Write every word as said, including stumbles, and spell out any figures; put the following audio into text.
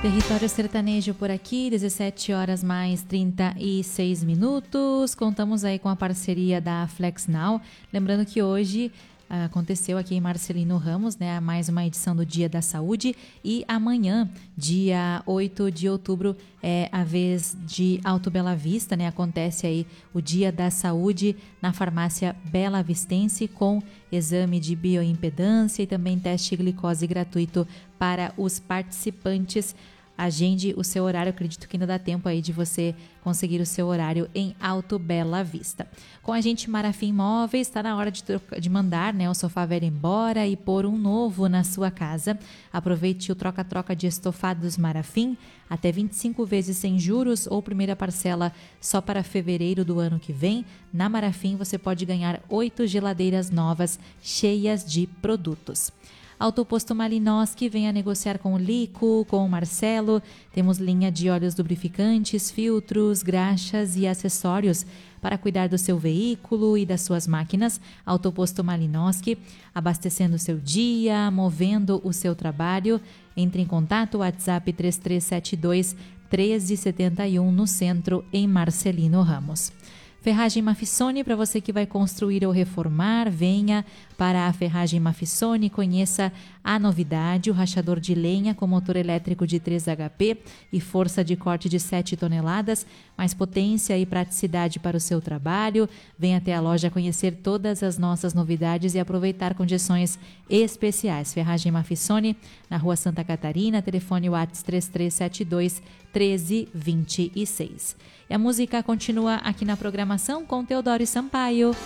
Território Sertanejo por aqui, dezessete horas mais trinta e seis minutos. Contamos aí com a parceria da Flex Now. Lembrando que hoje uh, aconteceu aqui em Marcelino Ramos, né, mais uma edição do Dia da Saúde. E amanhã, dia oito de outubro, é a vez de Alto Bela Vista, né? Acontece aí o Dia da Saúde na farmácia Bela Vistense, com exame de bioimpedância e também teste de glicose gratuito para os participantes. Agende o seu horário, acredito que ainda dá tempo aí de você conseguir o seu horário em Alto Bela Vista. Com a gente Marafim Móveis, está na hora de, troca, de mandar, né, o sofá velho embora e pôr um novo na sua casa. Aproveite o troca-troca de estofados Marafim, até vinte e cinco vezes sem juros ou primeira parcela só para fevereiro do ano que vem. Na Marafim você pode ganhar oito geladeiras novas cheias de produtos. Autoposto Malinoski, venha negociar com o Lico, com o Marcelo. Temos linha de óleos lubrificantes, filtros, graxas e acessórios para cuidar do seu veículo e das suas máquinas. Autoposto Malinoski, abastecendo o seu dia, movendo o seu trabalho. Entre em contato, WhatsApp três três sete dois, um três sete um no centro, em Marcelino Ramos. Ferragem Mafissoni, para você que vai construir ou reformar, venha para a Ferragem Mafissoni, conheça a novidade, o rachador de lenha com motor elétrico de três H P e força de corte de sete toneladas, mais potência e praticidade para o seu trabalho. Venha até a loja conhecer todas as nossas novidades e aproveitar condições especiais. Ferragem Mafissoni, na Rua Santa Catarina, telefone WhatsApp três três sete dois, um três dois seis. E a música continua aqui na programação com Teodoro Sampaio.